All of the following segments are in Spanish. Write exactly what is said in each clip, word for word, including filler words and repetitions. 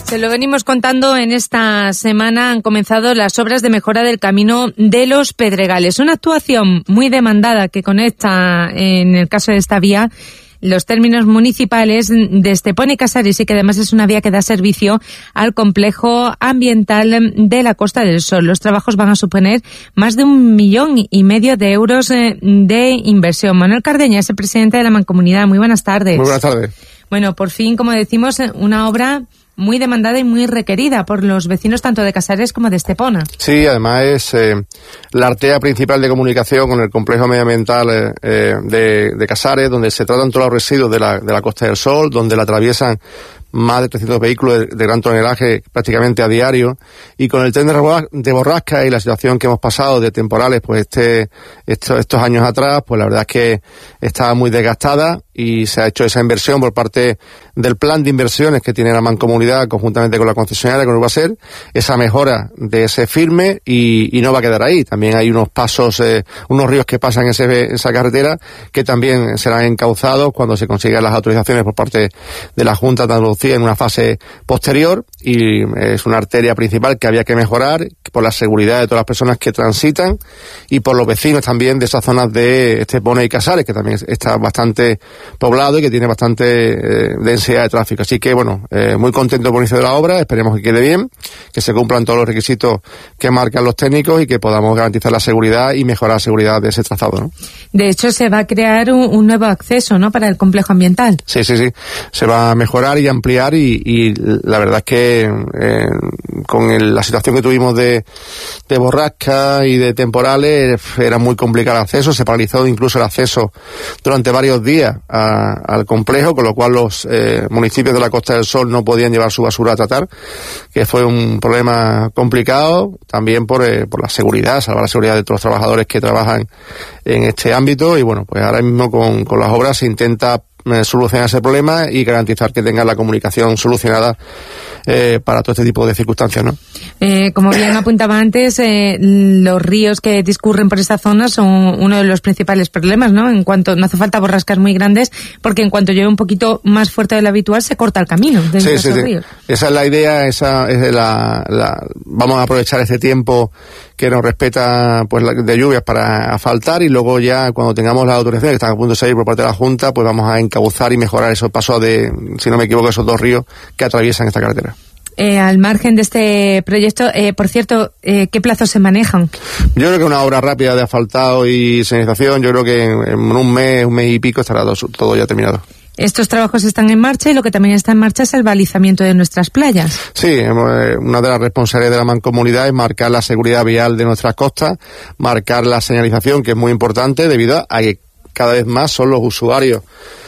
Se lo venimos contando en esta semana. Han comenzado las obras de mejora del camino de los Pedregales. Una actuación muy demandada que conecta, en el caso de esta vía, los términos municipales de Estepona y Casares, y que además es una vía que da servicio al complejo ambiental de la Costa del Sol. Los trabajos van a suponer más de un millón y medio de euros de inversión. Manuel Cardeña es el presidente de la Mancomunidad. Muy buenas tardes. Muy buenas tardes. Bueno, por fin, como decimos, una obra muy demandada y muy requerida por los vecinos tanto de Casares como de Estepona. Sí, además es eh, la arteria principal de comunicación con el complejo medioambiental eh, de, de Casares, donde se tratan todos los residuos de la, de la Costa del Sol, donde la atraviesan más de trescientos vehículos de, de gran tonelaje prácticamente a diario, y con el tren de borrasca y la situación que hemos pasado de temporales, pues este, estos, estos años atrás, pues la verdad es que está muy desgastada y se ha hecho esa inversión por parte del plan de inversiones que tiene la Mancomunidad conjuntamente con la concesionaria, con Urbaser, esa mejora de ese firme y, y no va a quedar ahí. También hay unos pasos, eh, unos ríos que pasan en ese, esa carretera que también serán encauzados cuando se consigan las autorizaciones por parte de la Junta de Andalucía en una fase posterior, y es una arteria principal que había que mejorar por la seguridad de todas las personas que transitan y por los vecinos también de esas zonas de Estepona y Casares, que también está bastante poblado y que tiene bastante eh, densidad de tráfico. Así que bueno, eh, muy contento por el inicio de la obra, esperemos que quede bien, que se cumplan todos los requisitos que marcan los técnicos y que podamos garantizar la seguridad y mejorar la seguridad de ese trazado, ¿no? De hecho, se va a crear un, un nuevo acceso, ¿no?, para el complejo ambiental. Sí, sí, sí, se va a mejorar y ampliar y, y la verdad es que eh, con el, la situación que tuvimos de, de borrasca y de temporales era muy complicado el acceso, se paralizó incluso el acceso durante varios días a, al complejo, con lo cual los eh, municipios de la Costa del Sol no podían llevar su basura a tratar, que fue un problema complicado también por, eh, por la seguridad, salvar la seguridad de todos los trabajadores que trabajan en este ámbito. Y bueno, pues ahora mismo con, con las obras se intenta eh, solucionar ese problema y garantizar que tengan la comunicación solucionada eh, para todo este tipo de circunstancias, ¿no? Eh, como bien apuntaba antes, eh, los ríos que discurren por esta zona son uno de los principales problemas, ¿no? En cuanto, no hace falta borrascas muy grandes, porque en cuanto llueve un poquito más fuerte de lo habitual, se corta el camino de sí, esos sí, sí. ríos. Esa es la idea, esa es la, la, vamos a aprovechar este tiempo que nos respeta, pues, de lluvias para asfaltar, y luego ya cuando tengamos las autorizaciones que están a punto de salir por parte de la Junta, pues vamos a encauzar y mejorar esos pasos de, si no me equivoco, esos dos ríos que atraviesan esta carretera. Eh, al margen de este proyecto, eh, por cierto, eh, ¿qué plazos se manejan? Yo creo que una obra rápida de asfaltado y señalización, yo creo que en, en un mes, un mes y pico estará todo, todo ya terminado. Estos trabajos están en marcha y lo que también está en marcha es el balizamiento de nuestras playas. Sí, una de las responsabilidades de la Mancomunidad es marcar la seguridad vial de nuestras costas, marcar la señalización, que es muy importante debido a que cada vez más son los usuarios,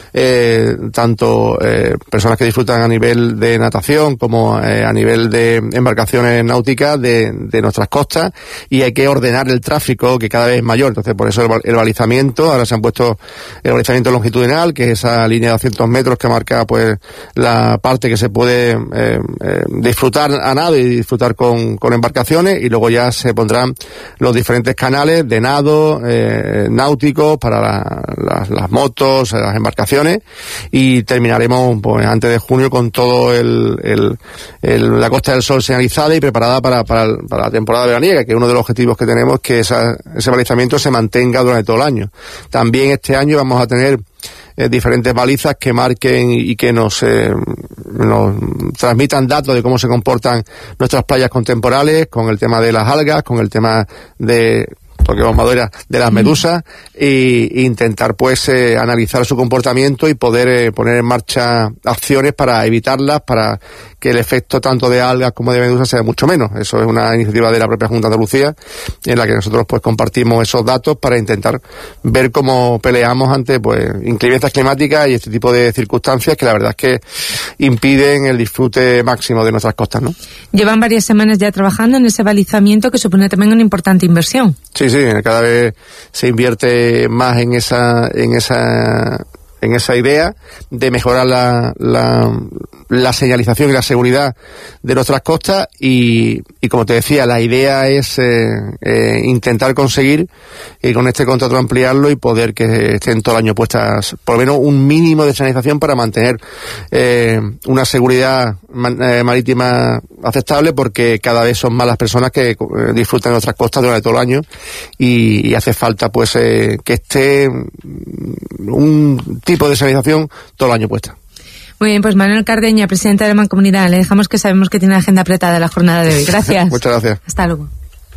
Eh, tanto eh, personas que disfrutan a nivel de natación como eh, a nivel de embarcaciones náuticas de, de nuestras costas, y hay que ordenar el tráfico, que cada vez es mayor. Entonces, por eso el, el balizamiento, ahora se han puesto el balizamiento longitudinal, que es esa línea de doscientos metros que marca pues la parte que se puede eh, eh, disfrutar a nado y disfrutar con, con embarcaciones, y luego ya se pondrán los diferentes canales de nado, eh, náuticos para la, las, las motos, las embarcaciones, y terminaremos pues antes de junio con todo el, el, el la Costa del Sol señalizada y preparada para, para, el, para la temporada veraniega, que uno de los objetivos que tenemos es que esa, ese balizamiento se mantenga durante todo el año. También este año vamos a tener eh, diferentes balizas que marquen y que nos, eh, nos transmitan datos de cómo se comportan nuestras playas contemporáneas, con el tema de las algas, con el tema de porque vamos madera de las medusas, e intentar pues eh, analizar su comportamiento y poder eh, poner en marcha acciones para evitarlas, para que el efecto tanto de algas como de medusas sea mucho menos. Eso es una iniciativa de la propia Junta de Andalucía, en la que nosotros pues compartimos esos datos para intentar ver cómo peleamos ante pues inclemencias climáticas y este tipo de circunstancias que la verdad es que impiden el disfrute máximo de nuestras costas, ¿no? Llevan varias semanas ya trabajando en ese balizamiento, que supone también una importante inversión. Sí, sí, cada vez se invierte más en esa, en esa, en esa idea de mejorar la, la, la señalización y la seguridad de nuestras costas, y, y como te decía, la idea es eh, eh, intentar conseguir y con este contrato ampliarlo y poder que estén todo el año puestas por lo menos un mínimo de señalización para mantener eh, una seguridad eh, marítima aceptable, porque cada vez son más las personas que eh, disfrutan de nuestras costas durante todo el año y, y hace falta pues eh, que esté un tipo de señalización todo el año puesta. Muy bien, pues Manuel Cardeña, presidente de la Mancomunidad, le dejamos que sabemos que tiene una agenda apretada la jornada de hoy. Gracias. Muchas gracias. Hasta luego.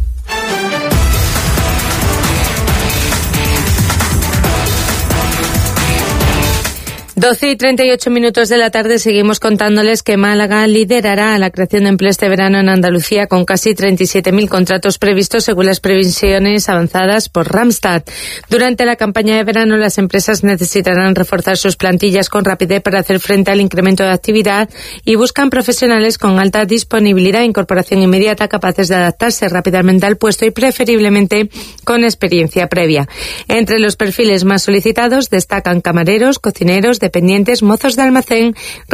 doce y treinta y ocho minutos de la tarde, seguimos contándoles que Málaga liderará la creación de empleo este verano en Andalucía con casi treinta y siete mil contratos previstos según las previsiones avanzadas por Randstad. Durante la campaña de verano, las empresas necesitarán reforzar sus plantillas con rapidez para hacer frente al incremento de actividad y buscan profesionales con alta disponibilidad e incorporación inmediata, capaces de adaptarse rápidamente al puesto y preferiblemente con experiencia previa. Entre los perfiles más solicitados destacan camareros, cocineros, dependientes, mozos de almacén,